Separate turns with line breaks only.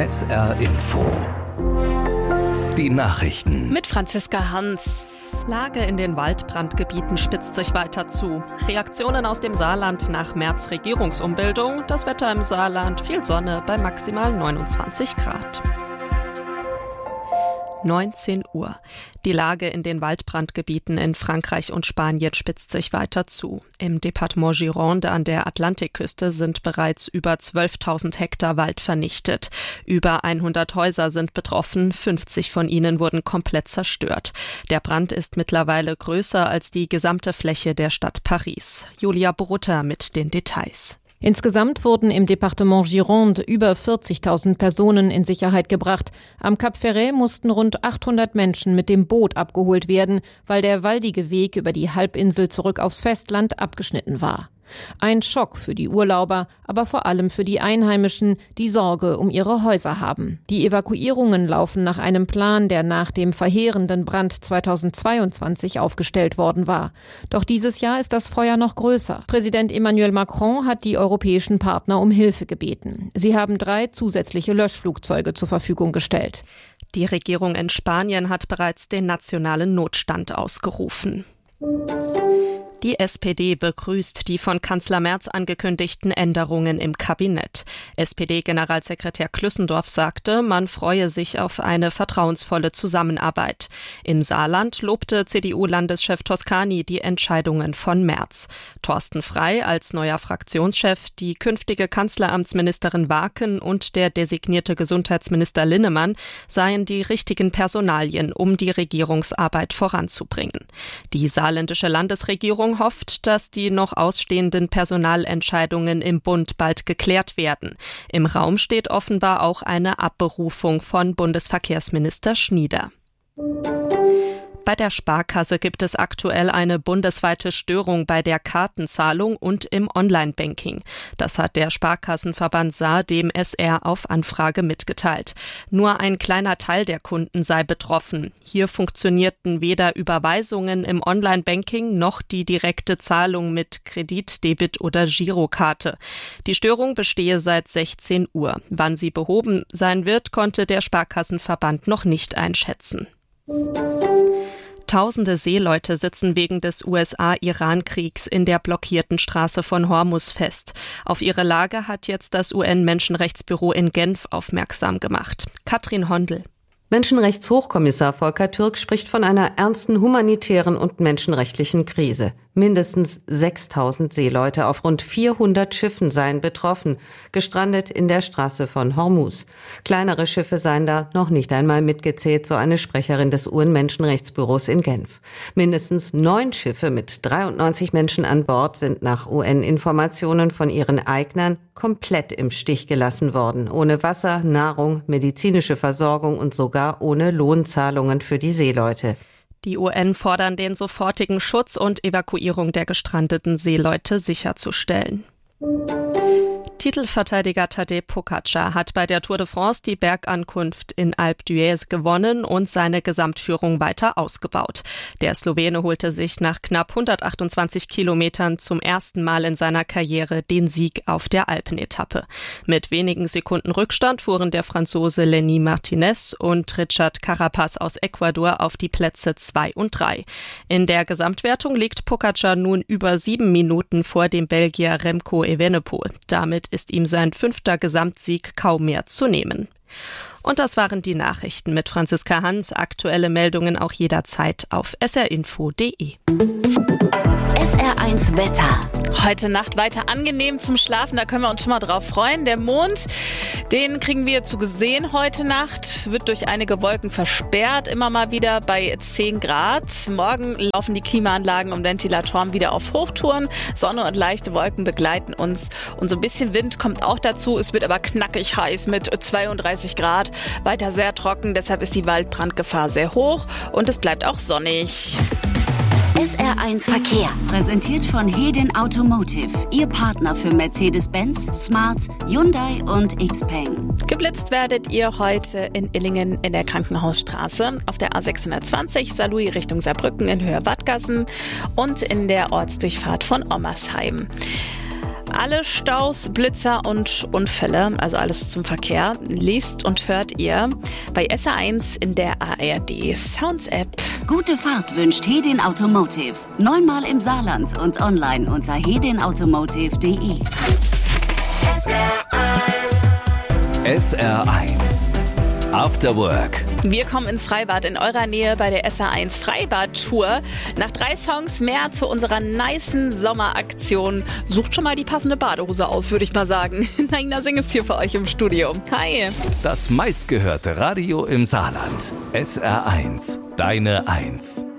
SR Info. Die Nachrichten.
Mit Franziska Hans.
Lage in den Waldbrandgebieten spitzt sich weiter zu. Reaktionen aus dem Saarland nach Merz Regierungsumbildung. Das Wetter im Saarland, viel Sonne bei maximal 29 Grad. 19 Uhr. Die Lage in den Waldbrandgebieten in Frankreich und Spanien spitzt sich weiter zu. Im Departement Gironde an der Atlantikküste sind bereits über 12.000 Hektar Wald vernichtet. Über 100 Häuser sind betroffen, 50 von ihnen wurden komplett zerstört. Der Brand ist mittlerweile größer als die gesamte Fläche der Stadt Paris. Julia Borutta mit den Details.
Insgesamt wurden im Departement Gironde über 40.000 Personen in Sicherheit gebracht. Am Cap Ferret mussten rund 800 Menschen mit dem Boot abgeholt werden, weil der waldige Weg über die Halbinsel zurück aufs Festland abgeschnitten war. Ein Schock für die Urlauber, aber vor allem für die Einheimischen, die Sorge um ihre Häuser haben. Die Evakuierungen laufen nach einem Plan, der nach dem verheerenden Brand 2022 aufgestellt worden war. Doch dieses Jahr ist das Feuer noch größer. Präsident Emmanuel Macron hat die europäischen Partner um Hilfe gebeten. Sie haben 3 zusätzliche Löschflugzeuge zur Verfügung gestellt.
Die Regierung in Spanien hat bereits den nationalen Notstand ausgerufen. Die SPD begrüßt die von Kanzler Merz angekündigten Änderungen im Kabinett. SPD-Generalsekretär Klüssendorf sagte, man freue sich auf eine vertrauensvolle Zusammenarbeit. Im Saarland lobte CDU-Landeschef Toscani die Entscheidungen von Merz. Thorsten Frey als neuer Fraktionschef, die künftige Kanzleramtsministerin Waken und der designierte Gesundheitsminister Linnemann seien die richtigen Personalien, um die Regierungsarbeit voranzubringen. Die saarländische Landesregierung hofft, dass die noch ausstehenden Personalentscheidungen im Bund bald geklärt werden. Im Raum steht offenbar auch eine Abberufung von Bundesverkehrsminister Schnieder. Bei der Sparkasse gibt es aktuell eine bundesweite Störung bei der Kartenzahlung und im Online-Banking. Das hat der Sparkassenverband Saar dem SR auf Anfrage mitgeteilt. Nur ein kleiner Teil der Kunden sei betroffen. Hier funktionierten weder Überweisungen im Online-Banking noch die direkte Zahlung mit Kredit-, Debit- oder Girokarte. Die Störung bestehe seit 16 Uhr. Wann sie behoben sein wird, konnte der Sparkassenverband noch nicht einschätzen. Tausende Seeleute sitzen wegen des USA-Iran-Kriegs in der blockierten Straße von Hormuz fest. Auf ihre Lage hat jetzt das UN-Menschenrechtsbüro in Genf aufmerksam gemacht. Katrin Hondel.
Menschenrechtshochkommissar Volker Türk spricht von einer ernsten humanitären und menschenrechtlichen Krise. Mindestens 6.000 Seeleute auf rund 400 Schiffen seien betroffen, gestrandet in der Straße von Hormuz. Kleinere Schiffe seien da noch nicht einmal mitgezählt, so eine Sprecherin des UN-Menschenrechtsbüros in Genf. Mindestens 9 Schiffe mit 93 Menschen an Bord sind nach UN-Informationen von ihren Eignern komplett im Stich gelassen worden, ohne Wasser, Nahrung, medizinische Versorgung und sogar ohne Lohnzahlungen für die Seeleute.
Die UN fordern den sofortigen Schutz und Evakuierung der gestrandeten Seeleute sicherzustellen. Titelverteidiger Tadej Pogačar hat bei der Tour de France die Bergankunft in Alpe d'Huez gewonnen und seine Gesamtführung weiter ausgebaut. Der Slowene holte sich nach knapp 128 Kilometern zum ersten Mal in seiner Karriere den Sieg auf der Alpenetappe. Mit wenigen Sekunden Rückstand fuhren der Franzose Lenny Martinez und Richard Carapaz aus Ecuador auf die Plätze 2 und 3. In der Gesamtwertung liegt Pogačar nun über 7 Minuten vor dem Belgier Remco Evenepoel. Damit ist ihm sein 5. Gesamtsieg kaum mehr zu nehmen. Und das waren die Nachrichten mit Franziska Hans. Aktuelle Meldungen auch jederzeit auf srinfo.de.
SR1 Wetter. Heute Nacht weiter angenehm zum Schlafen, da können wir uns schon mal drauf freuen. Der Mond, den kriegen wir zu sehen heute Nacht, wird durch einige Wolken versperrt, immer mal wieder bei 10 Grad. Morgen laufen die Klimaanlagen und Ventilatoren wieder auf Hochtouren. Sonne und leichte Wolken begleiten uns und so ein bisschen Wind kommt auch dazu. Es wird aber knackig heiß mit 32 Grad, weiter sehr trocken, deshalb ist die Waldbrandgefahr sehr hoch und es bleibt auch sonnig.
SR1 Verkehr, präsentiert von Hedin Automotive, Ihr Partner für Mercedes-Benz, Smart, Hyundai und Xpeng.
Geblitzt werdet ihr heute in Illingen in der Krankenhausstraße, auf der A620 Saarlouis Richtung Saarbrücken in Höhe Wadgassen und in der Ortsdurchfahrt von Ommersheim. Alle Staus, Blitzer und Unfälle, also alles zum Verkehr, lest und hört ihr bei SR1 in der ARD Sounds App.
Gute Fahrt wünscht Hedin Automotive. 9-mal im Saarland und online unter hedinautomotive.de.
SR1 After Work.
Wir kommen ins Freibad in eurer Nähe bei der SR1 Freibad-Tour. Nach 3 Songs mehr zu unserer nicen Sommeraktion. Sucht schon mal die passende Badehose aus, würde ich mal sagen. Naina Singh ist hier für euch im Studio. Hi.
Das meistgehörte Radio im Saarland. SR1, deine 1.